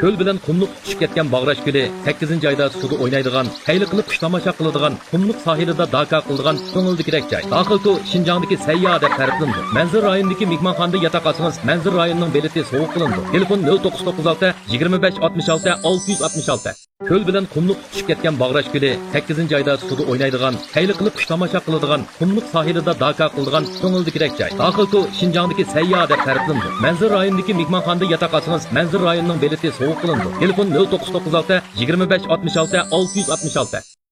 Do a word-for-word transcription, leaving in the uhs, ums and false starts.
ko'l bilan qumliq tushib ketgan Bag'rash ko'li sakkizinchi oyda suvda o'ynaydigan, qayli qilib qush tomosha qiladigan, qumliq sohilida daka qiladigan ko'ngildikirek joy. Daxilku Şinjandagi sayyo deb ta'riflandi. Manzil rayonidagi mehmonxonada yotoq olsangiz, Manzil rayonining beleti sovuq qilindi. Telefon nol to'qqiz to'qqiz olti yigirma besh oltmish olti olti yuz oltmish olti. Ko'l bilan qumliq tushib ketgan Bag'rash ko'li sakkizinchi oyda suvda o'ynaydigan, qayli qilib qush tomosha qiladigan, qumliq sohilida daka qiladigan ko'ngildikirek joy. Daxilku Şinjandagi sayyo deb ta'riflandi. Manzil rayonidagi mehmonxonada yotoq olsangiz, Manzil rayonining beleti sovuq qilindi. Telefon nol to'qqiz to'qqiz olti yigirma besh oltmish olti olti yuz oltmish olti.